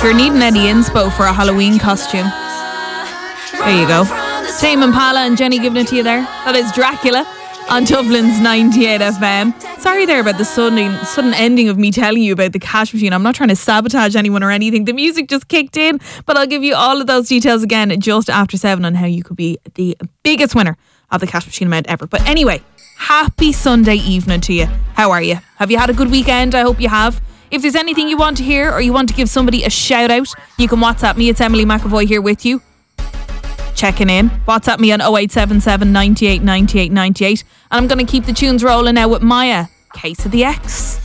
you're needing any inspo for a Halloween costume, there you go. Tame Impala and Jenny giving it to you there. That is Dracula on Dublin's 98 FM. Sorry there about the sudden ending of me telling you about the cash machine. I'm not trying to sabotage anyone or anything. The music just kicked in, but I'll give you all of those details again just after 7 on how you could be the biggest winner of the cash machine amount ever. But anyway, happy Sunday evening to you. How are you? Have you had a good weekend? I hope you have. If there's anything you want to hear or you want to give somebody a shout out, you can WhatsApp me. It's Emily McAvoy here with you. Checking in. WhatsApp me on 0877 98 98 98. And I'm going to keep the tunes rolling now with Maya, Case of the Ex.